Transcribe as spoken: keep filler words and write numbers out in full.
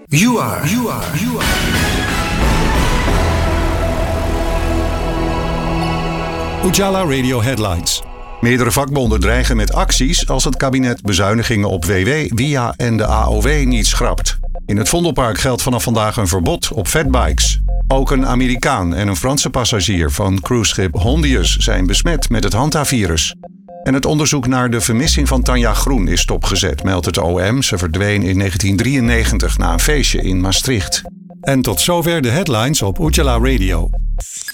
You are, you are, you are. Ujala Radio Headlines. Meerdere vakbonden dreigen met acties als het kabinet bezuinigingen op W W, W I A en de A O W niet schrapt. In het Vondelpark geldt vanaf vandaag een verbod op fatbikes. Ook een Amerikaan en een Franse passagier van cruiseschip Hondius zijn besmet met het hantavirus. En het onderzoek naar de vermissing van Tanja Groen is stopgezet, meldt het O M. Ze verdween in negentien drieënnegentig na een feestje in Maastricht. En tot zover de headlines op Ujala Radio.